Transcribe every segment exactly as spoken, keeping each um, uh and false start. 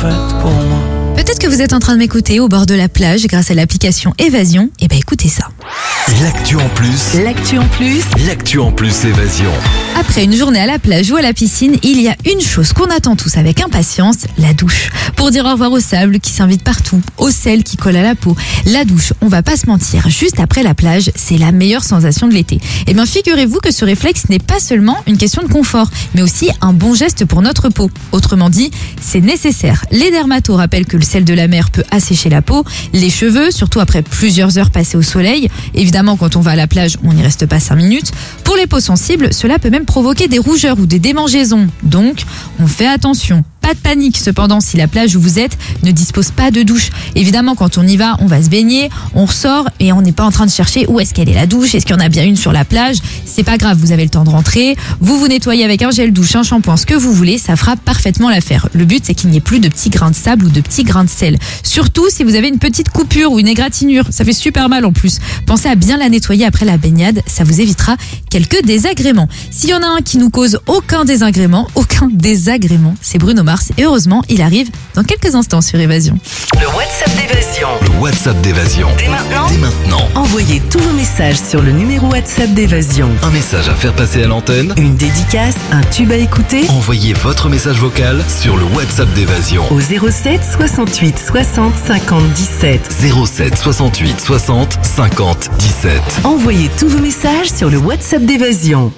faite pour moi. Peut-être que vous êtes en train de m'écouter au bord de la plage grâce à l'application Évasion. Eh ben écoutez ça. L'actu en plus. L'actu en plus. L'actu en plus Évasion. Après une journée à la plage ou à la piscine, il y a une chose qu'on attend tous avec impatience, la douche. Pour dire au revoir au sable qui s'invite partout, au sel qui colle à la peau. La douche, on va pas se mentir, juste après la plage, c'est la meilleure sensation de l'été. Eh bien figurez-vous que ce réflexe n'est pas seulement une question de confort, mais aussi un bon geste pour notre peau. Autrement dit, c'est nécessaire. Les dermatos rappellent que le sel de la mer peut assécher la peau, les cheveux, surtout après plusieurs heures passées au soleil. Évidemment, quand on va à la plage, on n'y reste pas cinq minutes. Pour les peaux sensibles, cela peut même provoquer des rougeurs ou des démangeaisons. Donc, on fait attention. Pas de panique cependant si la plage où vous êtes ne dispose pas de douche. Évidemment, quand on y va, on va se baigner, on ressort et on n'est pas en train de chercher où est-ce qu'elle est la douche, est-ce qu'il y en a bien une sur la plage. C'est pas grave, vous avez le temps de rentrer, vous vous nettoyez avec un gel douche, un shampoing, ce que vous voulez, ça fera parfaitement l'affaire. Le but, c'est qu'il n'y ait plus de petits grains de sable ou de petits grains de sel. Surtout si vous avez une petite coupure ou une égratignure, ça fait super mal en plus. Pensez à bien la nettoyer après la baignade, ça vous évitera quelques désagréments. S'il y en a un qui nous cause aucun désagrément, aucun désagrément, c'est Bruno Mars. Et heureusement, il arrive dans quelques instants sur Évasion. Le WhatsApp d'Évasion. Le WhatsApp d'Évasion. Dès maintenant, Dès maintenant. Envoyez tous vos messages sur le numéro WhatsApp d'Évasion. Un message à faire passer à l'antenne. Une dédicace, un tube à écouter. Envoyez votre message vocal sur le WhatsApp d'Évasion. Au zéro sept soixante-huit soixante cinquante dix-sept. zéro sept soixante-huit soixante cinquante dix-sept. Envoyez tous vos messages sur le WhatsApp d'Évasion.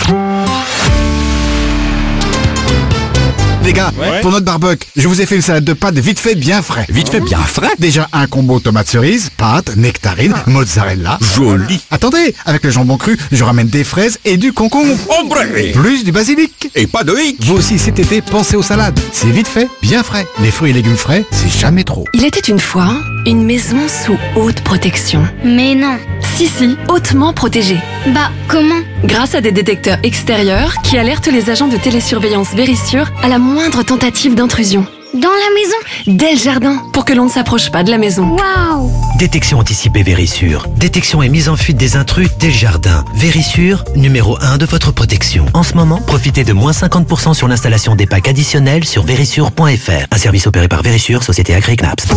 Les gars, Ouais. pour notre barbecue, je vous ai fait une salade de pâtes vite fait bien frais. Vite fait bien frais. Déjà un combo tomate cerise, pâtes, nectarine, mozzarella. Joli. Attendez, avec le jambon cru, je ramène des fraises et du concombre. Ombre. Plus du basilic. Et pas de hic. Vous aussi cet été, pensez aux salades. C'est vite fait, bien frais. Les fruits et légumes frais, c'est jamais trop. Il était une fois une maison sous haute protection. Mais non. Si, si, hautement protégée. Bah, comment? Grâce à des détecteurs extérieurs qui alertent les agents de télésurveillance Vérissure à la moindre tentative d'intrusion. Dans la maison? Dès le jardin, pour que l'on ne s'approche pas de la maison. Waouh! Détection anticipée Vérissure. Détection et mise en fuite des intrus dès le jardin. Vérissure, numéro un de votre protection. En ce moment, profitez de moins cinquante pour cent sur l'installation des packs additionnels sur vérissure point f r. Un service opéré par Vérissure, société agréée C N A P S.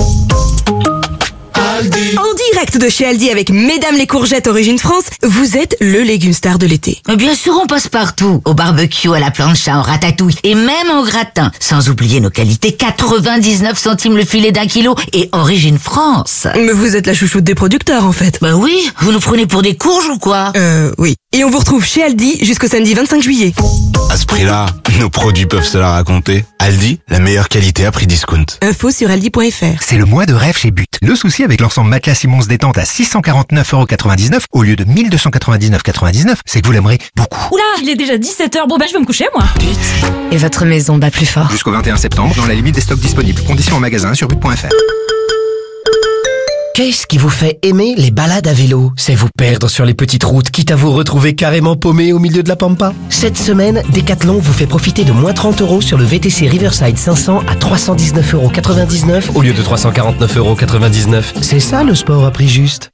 En direct de chez Aldi avec Mesdames les courgettes Origine France, vous êtes le légume star de l'été. Bien sûr, on passe partout. Au barbecue, à la plancha, au ratatouille et même au gratin. Sans oublier nos qualités, quatre-vingt-dix-neuf centimes le filet d'un kilo et Origine France. Mais vous êtes la chouchoute des producteurs en fait. Bah oui, vous nous prenez pour des courges ou quoi? Euh, oui. Et on vous retrouve chez Aldi jusqu'au samedi vingt-cinq juillet. À ce prix-là, nos produits peuvent se la raconter. Aldi, la meilleure qualité à prix discount. Info sur aldi point f r. C'est le mois de rêve chez But. Le souci avec l'ensemble matelas Simons détente à six cent quarante-neuf euros quatre-vingt-dix-neuf au lieu de mille deux cent quatre-vingt-dix-neuf euros quatre-vingt-dix-neuf, c'est que vous l'aimerez beaucoup. Oula, il est déjà dix-sept heures, bon bah je vais me coucher moi. Et votre maison bat plus fort. Jusqu'au vingt et un septembre, dans la limite des stocks disponibles. Conditions en magasin sur but point f r. Qu'est-ce qui vous fait aimer les balades à vélo? C'est vous perdre sur les petites routes, quitte à vous retrouver carrément paumé au milieu de la pampa. Cette semaine, Decathlon vous fait profiter de moins trente euros sur le V T C Riverside cinq cents à trois cent dix-neuf euros quatre-vingt-dix-neuf au lieu de trois cent quarante-neuf euros quatre-vingt-dix-neuf. C'est ça le sport à prix juste.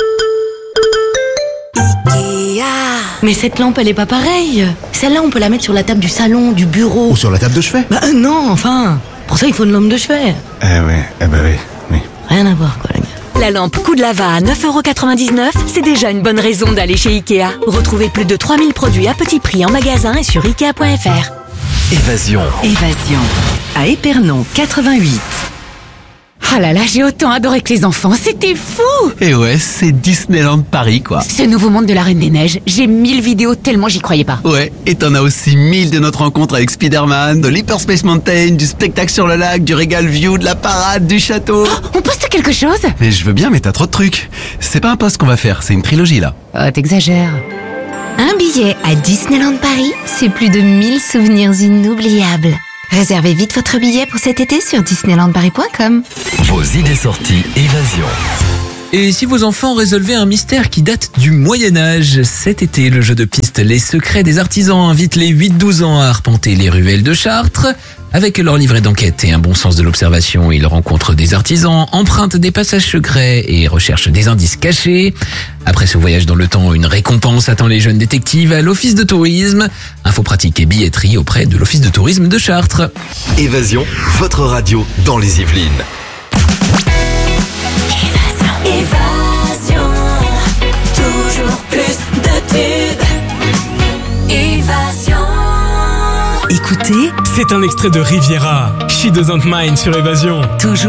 Mais cette lampe, elle est pas pareille. Celle-là, on peut la mettre sur la table du salon, du bureau. Ou sur la table de chevet. Bah euh, non, enfin. Pour ça, il faut une lampe de chevet. Eh ouais, eh bah oui, oui. Rien à voir, quoi, les gars. La lampe coup de lava à neuf euros quatre-vingt-dix-neuf, c'est déjà une bonne raison d'aller chez Ikea. Retrouvez plus de trois mille produits à petit prix en magasin et sur ikea point f r. Évasion. Évasion. À Épernon, quatre-vingt-huit. Ah là là, j'ai autant adoré que les enfants, c'était fou! Et ouais, c'est Disneyland Paris quoi. Ce nouveau monde de la Reine des Neiges, j'ai mille vidéos tellement j'y croyais pas. Ouais, et t'en as aussi mille de notre rencontre avec Spider-Man, de l'Hyperspace Mountain, du spectacle sur le lac, du Regal View, de la parade, du château. Oh, on poste quelque chose? Mais je veux bien, mais t'as trop de trucs. C'est pas un post qu'on va faire, c'est une trilogie là. Oh, t'exagères. Un billet à Disneyland Paris, c'est plus de mille souvenirs inoubliables. Réservez vite votre billet pour cet été sur disneyland paris point com. Vos idées sorties Évasion. Et si vos enfants résolvaient un mystère qui date du Moyen-Âge? Cet été, le jeu de piste Les Secrets des Artisans invite les huit douze ans à arpenter les ruelles de Chartres. Avec leur livret d'enquête et un bon sens de l'observation, ils rencontrent des artisans, empruntent des passages secrets et recherchent des indices cachés. Après ce voyage dans le temps, une récompense attend les jeunes détectives à l'office de tourisme. Infos pratiques et billetterie auprès de l'office de tourisme de Chartres. Évasion, votre radio dans les Yvelines. Évasion, toujours plus de tubes. Évasion. Écoutez, c'est un extrait de Riviera. She Doesn't Mind sur Évasion. Toujours